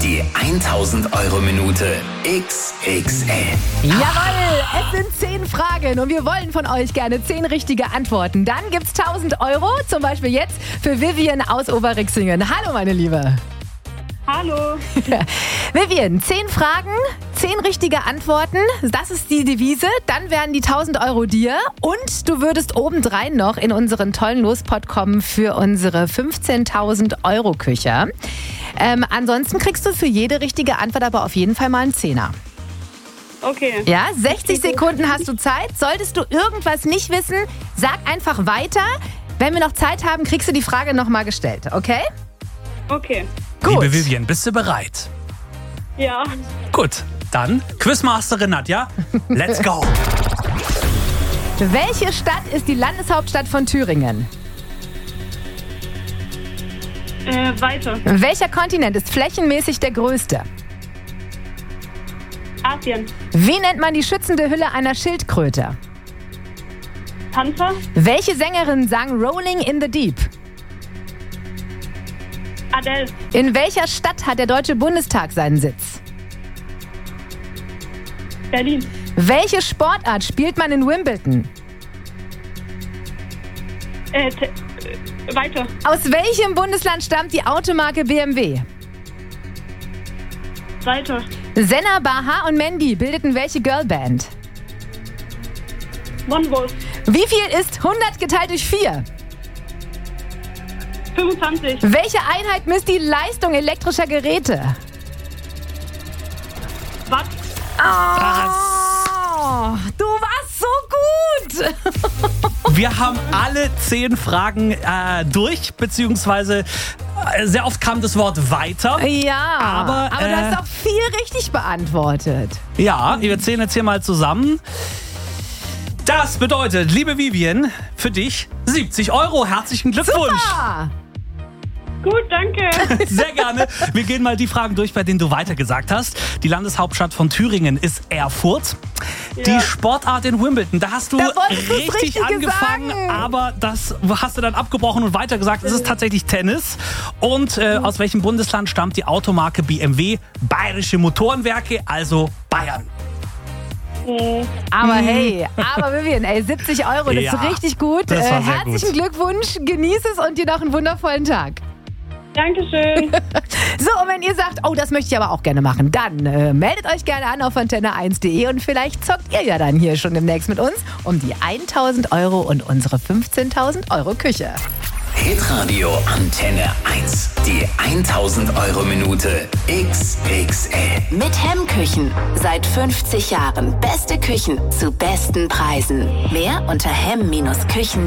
Die 1000-Euro-Minute XXL. Jawohl, es sind 10 Fragen und wir wollen von euch gerne 10 richtige Antworten. Dann gibt's 1000 Euro, zum Beispiel jetzt für Vivian aus Oberrixingen. Hallo meine Liebe. Hallo. Vivian, 10 Fragen, 10 richtige Antworten. Das ist die Devise. Dann werden die 1000 Euro dir und du würdest obendrein noch in unseren tollen Lospot kommen für unsere 15.000 Euro Küche. Ansonsten kriegst du für jede richtige Antwort aber auf jeden Fall mal einen Zehner. Okay. Ja, 60 Sekunden hast du Zeit. Solltest du irgendwas nicht wissen, sag einfach weiter. Wenn wir noch Zeit haben, kriegst du die Frage nochmal gestellt, okay? Okay. Gut. Liebe Vivian, bist du bereit? Ja. Gut, dann Quizmasterin Nadja, let's go. Welche Stadt ist die Landeshauptstadt von Thüringen? Weiter. Welcher Kontinent ist flächenmäßig der größte? Asien. Wie nennt man die schützende Hülle einer Schildkröte? Panzer. Welche Sängerin sang Rolling in the Deep? Adele. In welcher Stadt hat der Deutsche Bundestag seinen Sitz? Berlin. Welche Sportart spielt man in Wimbledon? Weiter. Aus welchem Bundesland stammt die Automarke BMW? Weiter. Senna, Baha und Mandy bildeten welche Girlband? Monwolf. Wie viel ist 100 geteilt durch 4? 25. Welche Einheit misst die Leistung elektrischer Geräte? Watt. Oh, du warst so gut! Wir haben alle 10 Fragen durch, beziehungsweise sehr oft kam das Wort weiter. Ja, Aber, du hast auch viel richtig beantwortet. Ja, wir zählen jetzt hier mal zusammen. Das bedeutet, liebe Vivian, für dich 70 Euro. Herzlichen Glückwunsch. Super! Gut, danke. Sehr gerne. Wir gehen mal die Fragen durch, bei denen du weitergesagt hast. Die Landeshauptstadt von Thüringen ist Erfurt. Ja. Die Sportart in Wimbledon, da hast du Da wolltest du's richtig Richtige angefangen, sagen. aber das hast du dann abgebrochen und weitergesagt. Es ist tatsächlich Tennis. Und aus welchem Bundesland stammt die Automarke BMW? Bayerische Motorenwerke, also Bayern. Aber hey, Vivian, 70 Euro, das Ja, ist richtig gut. das war sehr Herzlichen gut. Glückwunsch, genieß es und dir noch einen wundervollen Tag. Dankeschön. So, und wenn ihr sagt, oh, das möchte ich aber auch gerne machen, dann meldet euch gerne an auf antenne1.de und vielleicht zockt ihr ja dann hier schon demnächst mit uns um die 1.000 Euro und unsere 15.000 Euro Küche. Hitradio Antenne 1. Die 1000-Euro-Minute XXL. Mit Hemmküchen. Seit 50 Jahren beste Küchen zu besten Preisen. Mehr unter hemm-küchen.de.